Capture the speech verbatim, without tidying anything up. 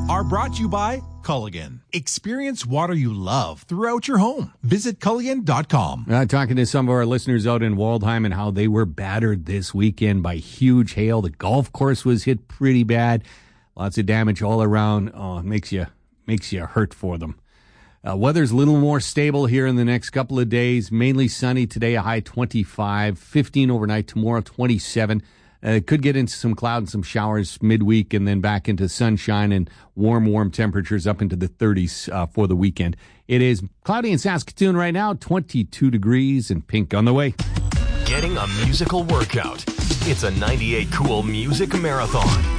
are brought to you by Culligan. Experience water you love throughout your home. Visit Culligan dot com. Uh, talking to some of our listeners out in Waldheim and how they were battered this weekend by huge hail. The golf course was hit pretty bad. Lots of damage all around. Oh, it makes you, makes you hurt for them. Uh, weather's a little more stable here in the next couple of days. Mainly sunny today, a high twenty-five, fifteen overnight, tomorrow twenty-seven. Uh, could get into some cloud and some showers midweek and then back into sunshine and warm, warm temperatures up into the thirties uh, for the weekend. It is cloudy in Saskatoon right now, twenty-two degrees and pink on the way. Getting a musical workout. It's a ninety-eight Cool Music Marathon.